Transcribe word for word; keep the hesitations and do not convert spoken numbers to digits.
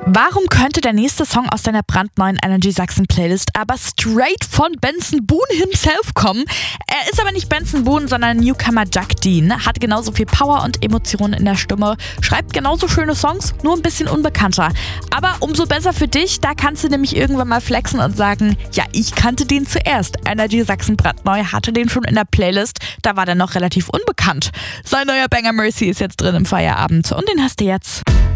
Warum könnte der nächste Song aus deiner brandneuen Energy Sachsen Playlist aber straight von Benson Boone himself kommen? Er ist aber nicht Benson Boone, sondern Newcomer Jack Dean, hat genauso viel Power und Emotionen in der Stimme, schreibt genauso schöne Songs, nur ein bisschen unbekannter. Aber umso besser für dich, da kannst du nämlich irgendwann mal flexen und sagen, ja, ich kannte den zuerst. Energy Sachsen brandneu hatte den schon in der Playlist, da war der noch relativ unbekannt. Sein neuer Banger Mercy ist jetzt drin im Feierabend und den hast du jetzt.